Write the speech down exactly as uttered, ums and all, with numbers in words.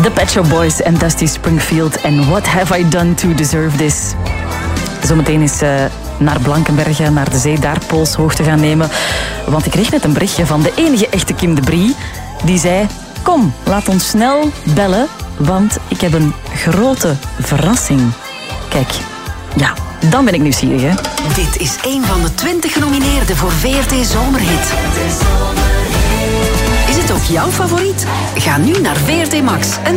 The Pet Shop Boys en Dusty Springfield. En What Have I Done to Deserve This? Zometeen is uh, naar Blankenberge, naar de zee, daar polshoogte gaan nemen. Want ik kreeg net een berichtje van de enige echte Kim de Brie. Die zei, kom, laat ons snel bellen, want ik heb een grote verrassing. Kijk, ja, dan ben ik nieuwsgierig, hè. Dit is een van de twintig genomineerden voor V R T Zomerhit. Is het ook jouw favoriet? Ga nu naar V R T Max en